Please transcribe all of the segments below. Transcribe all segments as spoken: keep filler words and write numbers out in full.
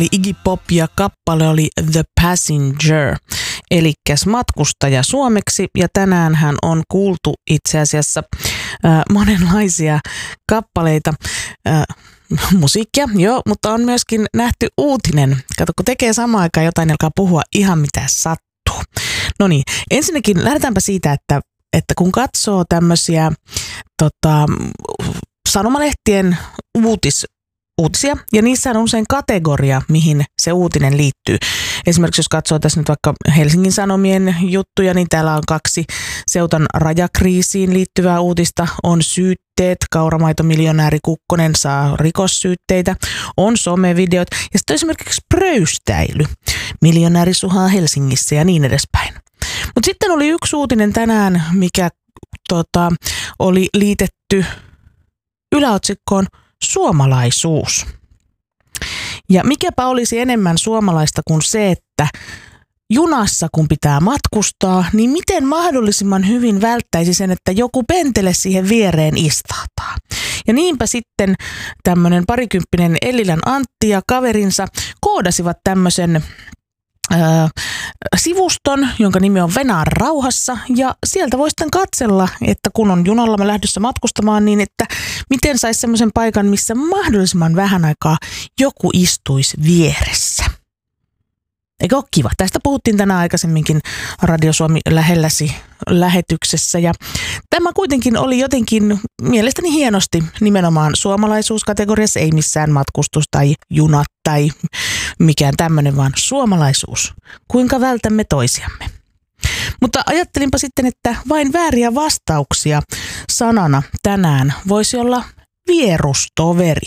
Iggy Pop ja kappale oli The Passenger, elikkäs matkustaja suomeksi, ja tänäänhän on kuultu itse asiassa äh, monenlaisia kappaleita, äh, musiikkia, joo, mutta on myöskin nähty uutinen. Kato, kun tekee samaan aikaan jotain, alkaa puhua ihan mitä sattuu. No niin, ensinnäkin lähdetäänpä siitä, että, että kun katsoo tämmöisiä tota, sanomalehtien uutis, uutisia, ja niissä on usein kategoria, mihin se uutinen liittyy. Esimerkiksi jos katsoo tässä nyt vaikka Helsingin Sanomien juttuja, niin täällä on kaksi Seutan rajakriisiin liittyvää uutista. On syytteet, kauramaitomiljonääri Kukkonen saa rikossyytteitä, on somevideot ja sitten esimerkiksi pröystäily. Miljonääri suhaa Helsingissä ja niin edespäin. Mutta sitten oli yksi uutinen tänään, mikä tota, oli liitetty yläotsikkoon suomalaisuus. Ja mikäpä olisi enemmän suomalaista kuin se, että junassa kun pitää matkustaa, niin miten mahdollisimman hyvin välttäisi sen, että joku pentele siihen viereen istahtaa. Ja niinpä sitten tämmöinen parikymppinen Ellilän Antti ja kaverinsa koodasivat tämmöisen Äh, sivuston, jonka nimi on Venää rauhassa, ja sieltä voi sitten katsella, että kun on junalla mä lähdössä matkustamaan, niin että miten saisi semmoisen paikan, missä mahdollisimman vähän aikaa joku istuisi vieressä. Eikö ole kiva? Tästä puhuttiin tänään aikaisemminkin Radio Suomi lähelläsi lähetyksessä, ja tämä kuitenkin oli jotenkin mielestäni hienosti nimenomaan suomalaisuuskategoriassa, ei missään matkustus tai junat tai mikään tämmöinen, vaan suomalaisuus. Kuinka vältämme toisiamme. Mutta ajattelinpa sitten, että vain vääriä vastauksia sanana tänään voisi olla vierustoveri.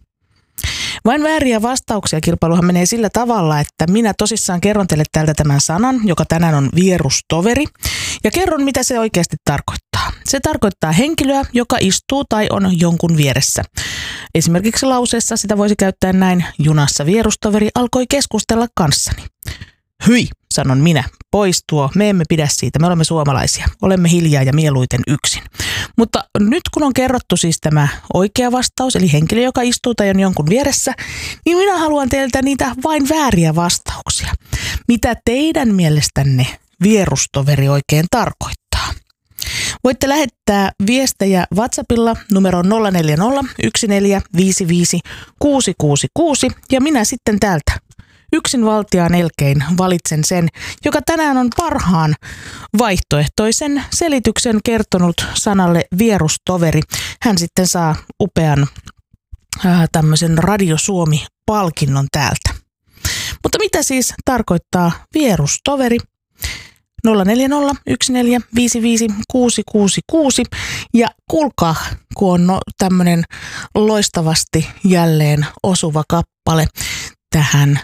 Vain vääriä vastauksia kilpailuhan menee sillä tavalla, että minä tosissaan kerron teille täältä tämän sanan, joka tänään on vierustoveri, ja kerron, mitä se oikeasti tarkoittaa. Se tarkoittaa henkilöä, joka istuu tai on jonkun vieressä. Esimerkiksi lauseessa sitä voisi käyttää näin: junassa vierustoveri alkoi keskustella kanssani. Hyi, sanon minä, pois tuo, me emme pidä siitä, me olemme suomalaisia, olemme hiljaa ja mieluiten yksin. Mutta nyt kun on kerrottu siis tämä oikea vastaus, eli henkilö, joka istuu tai on jonkun vieressä, niin minä haluan teiltä niitä vain vääriä vastauksia. Mitä teidän mielestänne vierustoveri oikein tarkoittaa? Voitte lähettää viestejä WhatsAppilla numero nolla neljä nolla yksi neljä viisi viisi kuusi kuusi kuusi, ja minä sitten täältä yksin valtiaan elkein valitsen sen, joka tänään on parhaan vaihtoehtoisen selityksen kertonut sanalle vierustoveri. Hän sitten saa upean äh, tämmöisen Radio Suomi-palkinnon täältä. Mutta mitä siis tarkoittaa vierustoveri? nolla neljä nolla yksi neljä viisi viisi kuusi kuusi kuusi, ja kuulkaa, kun on no, tämmöinen loistavasti jälleen osuva kappale tähän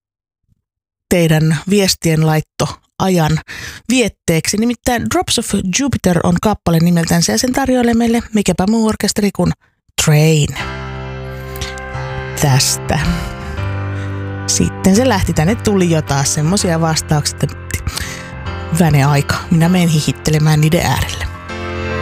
teidän viestien laitto ajan vietteeksi. Nimittäin Drops of Jupiter on kappale nimeltänsä, ja sen tarjoilee meille mikäpä muu orkesteri kuin Train. Tästä. Sitten se lähti, tänne tuli jo taas semmosia vastauksia, että väne aika, minä menen hihittelemään niiden äärelle.